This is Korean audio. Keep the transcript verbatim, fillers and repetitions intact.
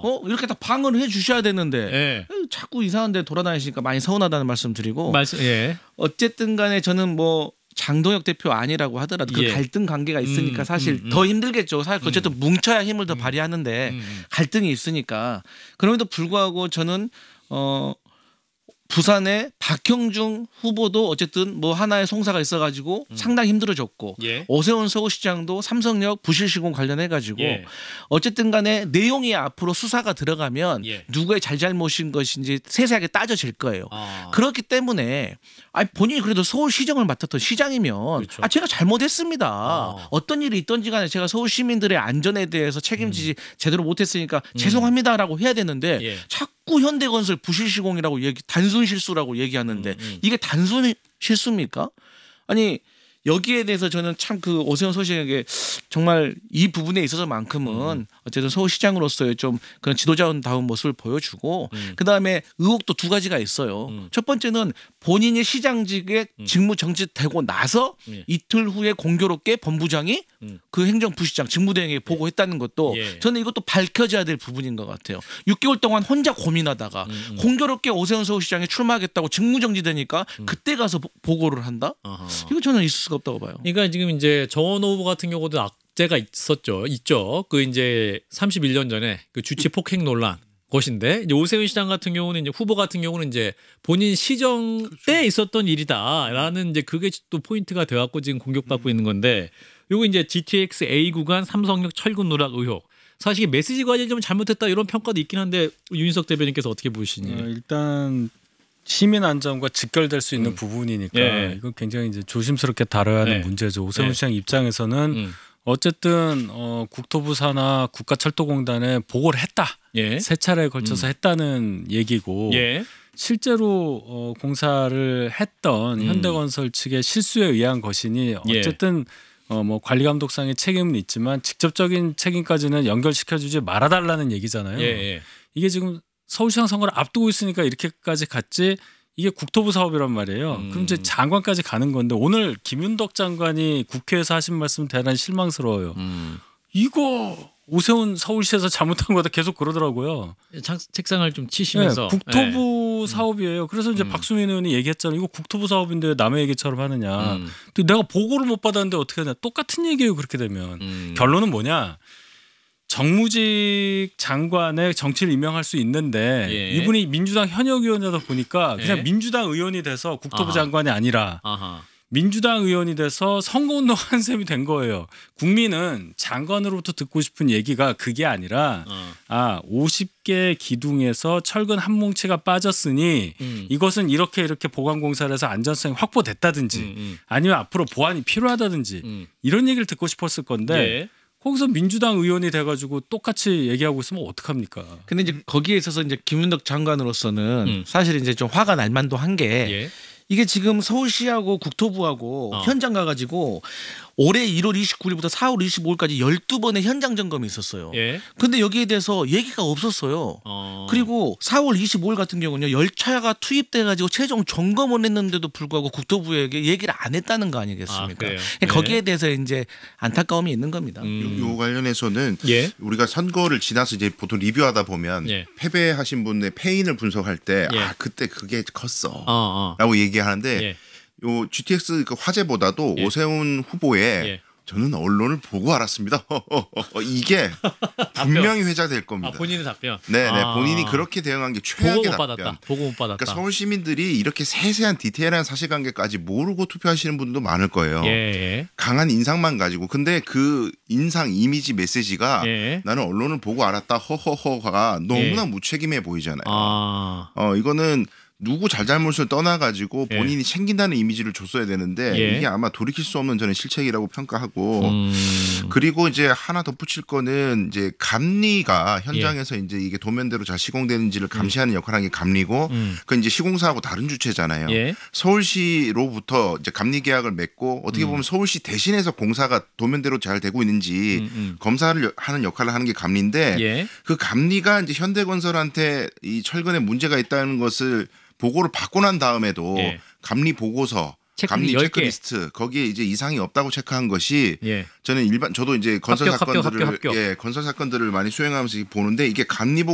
어 이렇게 다 방어를 해주셔야 되는데 예. 자꾸 이상한데 돌아다니시니까 많이 서운하다는 말씀드리고 말씀 예. 어쨌든간에 저는 뭐 장동혁 대표 아니라고 하더라도 그 예. 갈등 관계가 있으니까 음, 사실 음, 음. 더 힘들겠죠. 사실 어쨌든 음. 뭉쳐야 힘을 더 음. 발휘하는데 음. 갈등이 있으니까 그럼에도 불구하고 저는 어. 부산의 박형중 후보도 어쨌든 뭐 하나의 송사가 있어가지고 음. 상당히 힘들어졌고 예. 오세훈 서울시장도 삼성역 부실 시공 관련해가지고 예. 어쨌든 간에 내용이 앞으로 수사가 들어가면 예. 누구의 잘잘못인 것인지 세세하게 따져질 거예요. 아. 그렇기 때문에 아니 본인이 그래도 서울시정을 맡았던 시장이면 그렇죠. 아 제가 잘못했습니다. 아. 어떤 일이 있든지 간에 제가 서울 시민들의 안전에 대해서 책임지지 음. 제대로 못했으니까 죄송합니다라고 해야 되는데 예. 자꾸 현대건설 부실 시공이라고 얘기 단순 실수라고 얘기하는데 음, 음. 이게 단순 실수입니까? 아니 여기에 대해서 저는 참 그 오세훈 서울시장에게 정말 이 부분에 있어서만큼은 음. 어쨌든 서울시장으로서의 좀 그런 지도자다운 모습을 보여주고 음. 그 다음에 의혹도 두 가지가 있어요. 음. 첫 번째는 본인이 시장직에 음. 직무 정지되고 나서 예. 이틀 후에 공교롭게 본부장이 음. 그 행정부시장 직무대행에 보고했다는 것도 예. 저는 이것도 밝혀져야 될 부분인 것 같아요. 육 개월 동안 혼자 고민하다가 음, 음. 공교롭게 오세훈 서울시장에 출마하겠다고 직무정지되니까 음. 그때 가서 보- 보고를 한다? 아하. 이거 저는 있을 수가 없다고 봐요. 그러니까 지금 이제 정원 후보 같은 경우도 악재가 있었죠. 있죠. 그 이제 삼십일 년 전에 그 주치 폭행 논란 것인데 이제 오세훈 시장 같은 경우는 이제 후보 같은 경우는 이제 본인 시정 때 있었던 일이다라는 이제 그게 또 포인트가 돼 갖고 지금 공격받고 있는 건데 요거 이제 지티엑스 A 구간 삼성역 철근 누락 의혹. 사실 메시지 관리 좀 잘못했다 이런 평가도 있긴 한데 윤희석 대변인께서 어떻게 보시니? 어, 일단 시민 안전과 직결될 수 있는 음. 부분이니까 예. 이건 굉장히 이제 조심스럽게 다뤄야 하는 예. 문제죠. 오세훈 예. 시장 입장에서는 음. 어쨌든 어, 국토부 산하 국가철도공단에 보고를 했다. 예. 세 차례에 걸쳐서 음. 했다는 얘기고 예. 실제로 어, 공사를 했던 음. 현대건설 측의 실수에 의한 것이니 어쨌든 어, 뭐 관리감독상의 책임은 있지만 직접적인 책임까지는 연결시켜주지 말아달라는 얘기잖아요. 예. 예. 이게 지금 서울시장 선거를 앞두고 있으니까 이렇게까지 갔지 이게 국토부 사업이란 말이에요. 음. 그럼 이제 장관까지 가는 건데 오늘 김윤덕 장관이 국회에서 하신 말씀 대단히 실망스러워요. 음. 이거 오세훈 서울시에서 잘못한 거다 계속 그러더라고요. 창, 책상을 좀 치시면서 네, 국토부 예. 사업이에요. 그래서 이제 음. 박수민 의원이 얘기했잖아요. 이거 국토부 사업인데 왜 남의 얘기처럼 하느냐. 음. 또 내가 보고를 못 받았는데 어떻게 하냐. 똑같은 얘기예요. 그렇게 되면. 음. 결론은 뭐냐. 정무직 장관의 정치를 임명할 수 있는데 예. 이분이 민주당 현역 의원이다 보니까 그냥 예. 민주당 의원이 돼서 국토부 아하. 장관이 아니라 아하. 민주당 의원이 돼서 선거운동한 셈이 된 거예요. 국민은 장관으로부터 듣고 싶은 얘기가 그게 아니라 어. 아 오십 개 기둥에서 철근 한 뭉치가 빠졌으니 음. 이것은 이렇게 이렇게 보강 공사를 해서 안전성이 확보됐다든지 음, 음. 아니면 앞으로 보완이 필요하다든지 음. 이런 얘기를 듣고 싶었을 건데 예. 거기서 민주당 의원이 돼가지고 똑같이 얘기하고 있으면 어떡합니까? 근데 이제 거기에 있어서 이제 김윤덕 장관으로서는 음. 사실 이제 좀 화가 날 만도 한 게 예. 이게 지금 서울시하고 국토부하고 어. 현장 가가지고 올해 일월 이십구일부터 사월 이십오일까지 열두 번의 현장 점검이 있었어요. 예. 근데 여기에 대해서 얘기가 없었어요. 어. 그리고 사월 이십오일 같은 경우는요 열차가 투입돼가지고 최종 점검을 했는데도 불구하고 국토부에게 얘기를 안 했다는 거 아니겠습니까? 아, 그래요? 그러니까 거기에 예. 대해서 이제 안타까움이 있는 겁니다. 음. 요, 요 관련해서는 예. 우리가 선거를 지나서 이제 보통 리뷰하다 보면 예. 패배하신 분의 패인을 분석할 때 아 예. 그때 그게 컸어 어, 어. 라고 얘기하는데 예. 요 지티엑스 그 화제보다도 예. 오세훈 후보의 예. 저는 언론을 보고 알았습니다. 이게 분명히 회자될 겁니다. 아, 본인의 답변. 네네 아. 본인이 그렇게 대응한 게 보고 최악의 못 답변. 받았다. 보고 못 받았다. 그러니까 서울 시민들이 이렇게 세세한 디테일한 사실관계까지 모르고 투표하시는 분도 많을 거예요. 예. 예. 강한 인상만 가지고 근데 그 인상 이미지 메시지가 예. 나는 언론을 보고 알았다 허허허가 너무나 예. 무책임해 보이잖아요. 아. 어 이거는 누구 잘잘못을 떠나가지고 예. 본인이 챙긴다는 이미지를 줬어야 되는데 예. 이게 아마 돌이킬 수 없는 저는 실책이라고 평가하고 음. 그리고 이제 하나 덧붙일 거는 이제 감리가 현장에서 이제 이게 도면대로 잘 시공되는지를 감시하는 역할을 하는 게 감리고 음. 그 이제 시공사하고 다른 주체잖아요. 예. 서울시로부터 이제 감리 계약을 맺고 어떻게 보면 서울시 대신해서 공사가 도면대로 잘 되고 있는지 음, 음. 검사를 하는 역할을 하는 게 감리인데 예. 그 감리가 이제 현대건설한테 이 철근에 문제가 있다는 것을 보고를 받고 난 다음에도 예. 감리 보고서 체크 감리 열 개. 체크리스트 거기에 이제 이상이 없다고 체크한 것이 예. 저는 일반 저도 이제 건설 합격, 합격, 사건들을 합격, 합격. 예 건설 사건들을 많이 수행하면서 보는데 이게 감리